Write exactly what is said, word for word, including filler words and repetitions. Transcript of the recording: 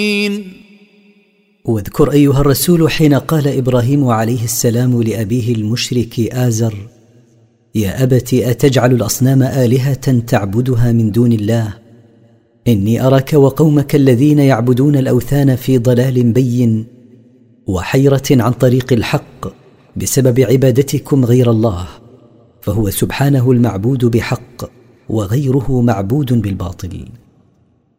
واذكر أيها الرسول حين قال إبراهيم عليه السلام لأبيه المشرك آزر: يا أبت أتجعل الأصنام آلهة تعبدها من دون الله؟ إني أراك وقومك الذين يعبدون الأوثان في ضلال بين وحيرة عن طريق الحق بسبب عبادتكم غير الله، فهو سبحانه المعبود بحق وغيره معبود بالباطل.